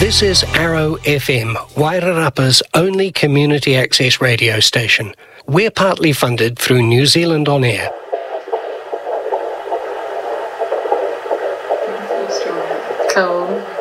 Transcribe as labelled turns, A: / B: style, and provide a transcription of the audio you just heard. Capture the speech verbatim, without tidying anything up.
A: This is Arrow F M, Wairarapa's only community access radio station. We're partly funded through New Zealand On Air.
B: Cool.